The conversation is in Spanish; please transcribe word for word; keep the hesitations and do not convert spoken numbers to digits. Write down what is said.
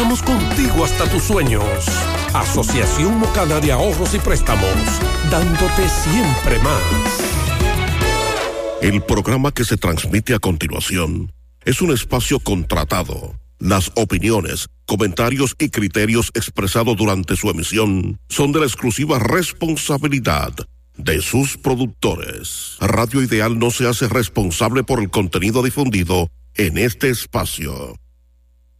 Caminamos contigo hasta tus sueños. Asociación Mocana de Ahorros y Préstamos, dándote siempre más. El programa que se transmite a continuación es un espacio contratado. Las opiniones, comentarios y criterios expresados durante su emisión son de la exclusiva responsabilidad de sus productores. Radio Ideal no se hace responsable por el contenido difundido en este espacio.